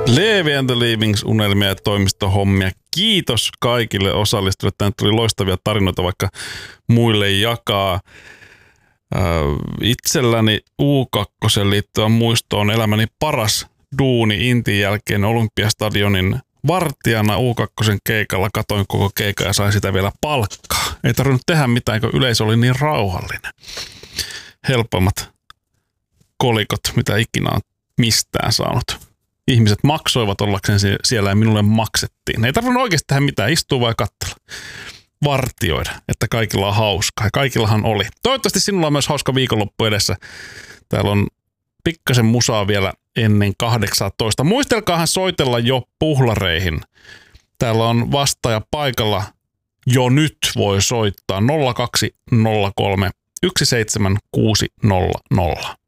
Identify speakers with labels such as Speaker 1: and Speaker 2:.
Speaker 1: Levi and the Leavings unelmia ja toimistohommia. Kiitos kaikille osallistujille. Tänne tuli loistavia tarinoita vaikka muille jakaa. Itselläni U2 liittyvä muisto on elämäni paras duuni Intin jälkeen Olympiastadionin vartijana U2 keikalla. Katoin koko keikan ja sain sitä vielä palkkaa. Ei tarvinnut tehdä mitään, kun yleisö oli niin rauhallinen. Helpommat kolikot, mitä ikinä on mistään saanut. Ihmiset maksoivat ollakseen siellä ja minulle maksettiin. Ei tarvinnut oikeasti tehdä mitään, istua vai katsella. Vartioida, että kaikilla on hauskaa. Ja kaikillahan oli. Toivottavasti sinulla on myös hauska viikonloppu edessä. Täällä on pikkasen musaa vielä ennen 18. Muistelkaahan soitella jo puhlareihin. Täällä on vastaaja paikalla. Jo nyt voi soittaa 0203 17600.